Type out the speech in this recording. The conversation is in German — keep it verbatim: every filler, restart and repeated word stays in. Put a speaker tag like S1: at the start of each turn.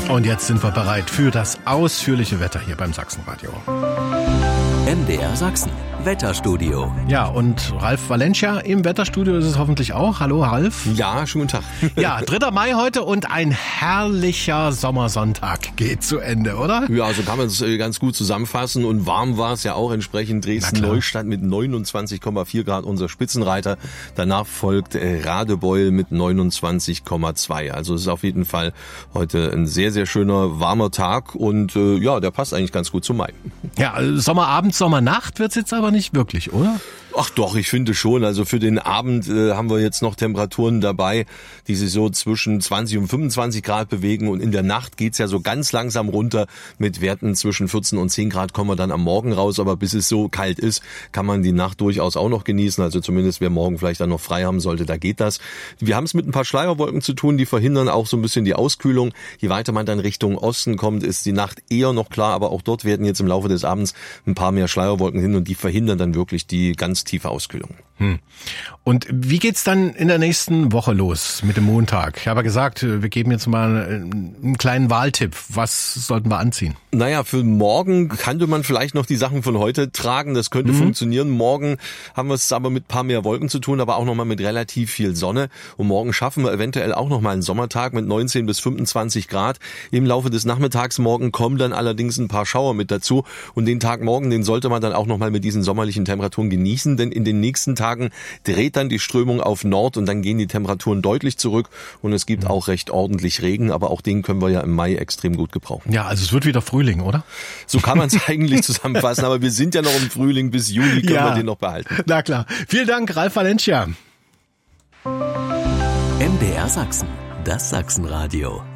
S1: Und jetzt sind wir bereit für das ausführliche Wetter hier beim Sachsenradio.
S2: M D R Sachsen, Wetterstudio.
S1: Ja, und Ralf Valencia im Wetterstudio ist es hoffentlich auch. Hallo Ralf.
S3: Ja, schönen guten Tag.
S1: Ja, dritter Mai heute und ein herrlicher Sommersonntag geht zu Ende, oder?
S3: Ja, so kann man es ganz gut zusammenfassen. Und warm war es ja auch entsprechend. Dresden-Neustadt mit neunundzwanzig Komma vier Grad, unser Spitzenreiter. Danach folgt Radebeul mit neunundzwanzig Komma zwei. Also es ist auf jeden Fall heute ein sehr, sehr schöner, warmer Tag. Und äh, ja, der passt eigentlich ganz gut zum Mai.
S1: Ja, Sommerabend, Sommernacht wird's jetzt aber nicht wirklich, oder?
S3: Ach doch, ich finde schon. Also für den Abend äh, haben wir jetzt noch Temperaturen dabei, die sich so zwischen zwanzig und fünfundzwanzig Grad bewegen. Und in der Nacht geht's ja so ganz langsam runter. Mit Werten zwischen vierzehn und zehn Grad kommen wir dann am Morgen raus. Aber bis es so kalt ist, kann man die Nacht durchaus auch noch genießen. Also zumindest wer morgen vielleicht dann noch frei haben sollte, da geht das. Wir haben es mit ein paar Schleierwolken zu tun, die verhindern auch so ein bisschen die Auskühlung. Je weiter man dann Richtung Osten kommt, ist die Nacht eher noch klar. Aber auch dort werden jetzt im Laufe des Abends ein paar mehr Schleierwolken hin und die verhindern dann wirklich die ganz tiefe Auskühlung.
S1: Hm. Und wie geht's dann in der nächsten Woche los mit dem Montag? Ich habe ja gesagt, wir geben jetzt mal einen kleinen Wahltipp. Was sollten wir anziehen?
S3: Naja, für morgen könnte man vielleicht noch die Sachen von heute tragen. Das könnte mhm. funktionieren. Morgen haben wir es aber mit ein paar mehr Wolken zu tun, aber auch nochmal mit relativ viel Sonne. Und morgen schaffen wir eventuell auch nochmal einen Sommertag mit neunzehn bis fünfundzwanzig Grad. Im Laufe des Nachmittags morgen kommen dann allerdings ein paar Schauer mit dazu. Und den Tag morgen, den sollte man dann auch nochmal mit diesen sommerlichen Temperaturen genießen, denn in den nächsten Tagen dreht dann die Strömung auf Nord und dann gehen die Temperaturen deutlich zurück und es gibt auch recht ordentlich Regen, aber auch den können wir ja im Mai extrem gut gebrauchen.
S1: Ja, also es wird wieder Frühling, oder?
S3: So kann man es eigentlich zusammenfassen, aber wir sind ja noch im Frühling, bis Juli können ja. wir den noch behalten.
S1: Na klar. Vielen Dank, Ralf Valencia.
S2: M D R Sachsen, das Sachsenradio.